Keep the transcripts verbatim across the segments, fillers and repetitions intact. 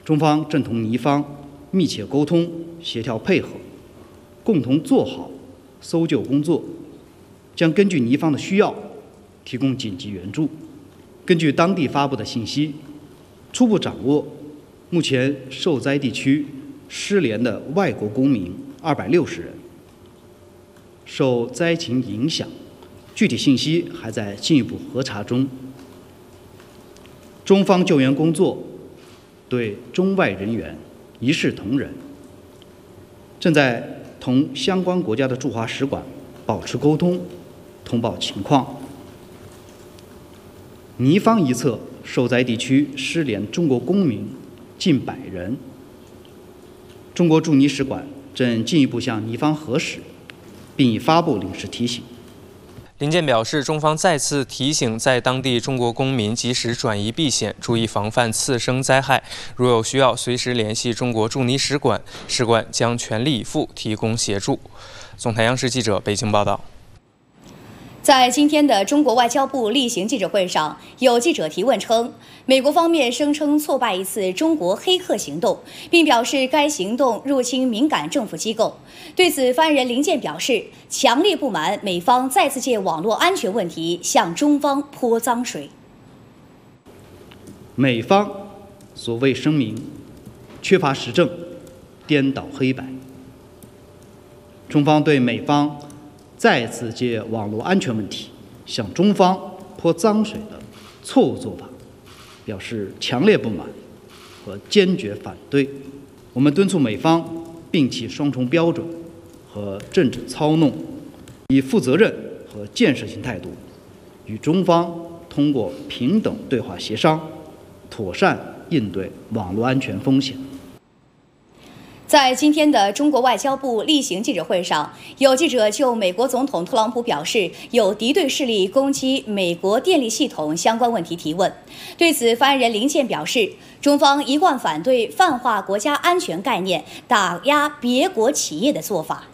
中方正同尼方密切沟通、协调配合，共同做好搜救工作，将根据尼方的需要提供紧急援助。根据当地发布的信息，初步掌握目前受灾地区失联的外国公民二百六十人。受灾情影响，具体信息还在进一步核查中。中方救援工作对中外人员一视同仁，正在同相关国家的驻华使馆保持沟通，通报情况。尼方一侧受灾地区失联中国公民近百人，中国驻尼使馆正进一步向尼方核实，并已发布临时提醒。 林健表示，中方再次提醒在当地中国公民及时转移避险，注意防范次生灾害。如有需要，随时联系中国驻尼使馆，使馆将全力以赴提供协助。总台央视记者北京报道。 在今天的中国外交部例行记者会上，有记者提问称，美国方面声称挫败一次中国黑客行动，并表示该行动入侵敏感政府机构。对此，发言人林健表示，强烈不满美方再次借网络安全问题向中方泼脏水。 美方所谓声明缺乏实证，颠倒黑白。中方对美方再次借网络安全问题向中方泼脏水的错误做法表示强烈不满和坚决反对。我们敦促美方摒弃双重标准和政治操弄，以负责任和建设性态度与中方通过平等对话协商，妥善应对网络安全风险。 在今天的中国外交部例行记者会上，有记者就美国总统特朗普表示有敌对势力攻击美国电力系统相关问题提问。对此，发言人林健表示，中方一贯反对泛化国家安全概念、打压别国企业的做法。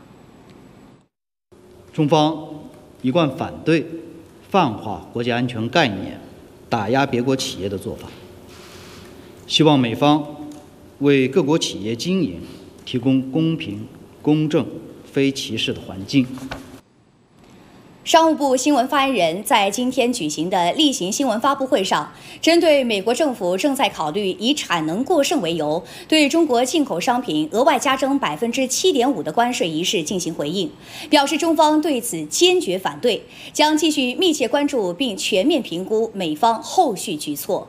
中方一贯反对泛化国家安全概念、打压别国企业的做法，希望美方为各国企业经营提供公平、公正、非歧视的环境。 商务部新闻发言人在今天举行的例行新闻发布会上，针对美国政府正在考虑以产能过剩为由，对中国进口商品额外加征百分之七点五的关税一事进行回应，表示中方对此坚决反对，将继续密切关注并全面评估美方后续举措。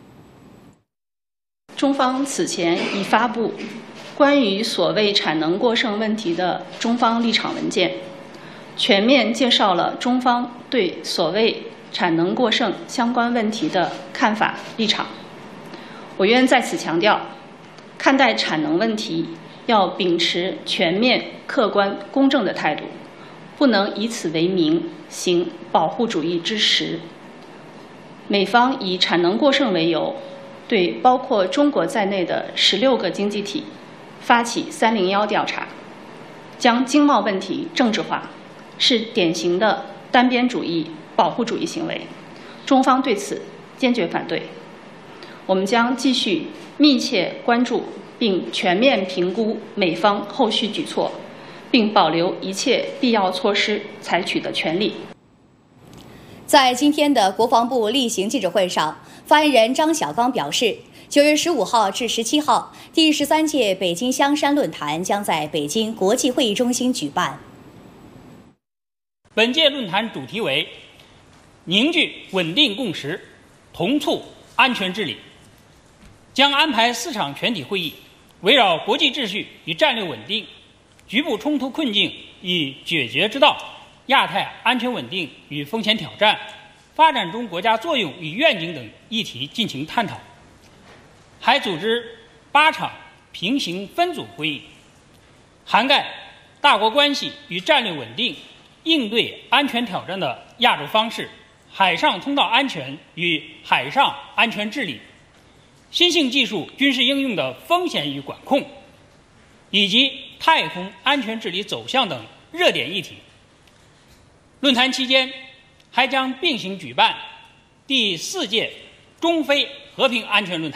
中方此前已发布关于所谓产能过剩问题的中方立场文件，全面介绍了中方对所谓产能过剩相关问题的看法立场。我愿在此强调，看待产能问题要秉持全面、客观、公正的态度，不能以此为名行保护主义之实。美方以产能过剩为由，对包括中国在内的十六个经济体发起三零一调查，将经贸问题政治化，是典型的单边主义、保护主义行为。中方对此坚决反对。我们将继续密切关注并全面评估美方后续举措，并保留一切必要措施采取的权利。 在今天的国防部例行记者会上，发言人张晓刚表示，九月十五号至十七号，第十三届北京香山论坛将在北京国际会议中心举办。 本届论坛主题为凝聚稳定共识，同促安全治理，将安排四场全体会议，围绕国际秩序与战略稳定、局部冲突困境与解决之道、亚太安全稳定与风险挑战、发展中国家作用与愿景等议题进行探讨。还组织八场平行分组会议，涵盖大国关系与战略稳定、应对安全挑战的亚洲方式、海上通道安全与海上安全治理、新兴技术军事应用的风险与管控，以及太空安全治理走向等热点议题。论坛期间还将并行举办第四届中非和平安全论坛。